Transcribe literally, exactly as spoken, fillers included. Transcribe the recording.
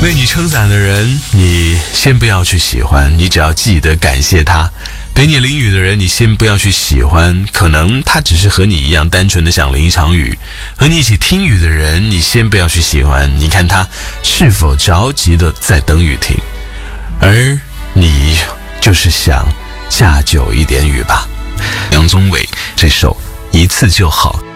为你撑伞的人，你先不要去喜欢，你只要记得感谢他。陪你淋雨的人，你先不要去喜欢，可能他只是和你一样单纯的想淋一场雨。和你一起听雨的人，你先不要去喜欢，你看他是否着急的在等雨停。而你就是想下久一点雨吧。杨宗纬这首一次就好。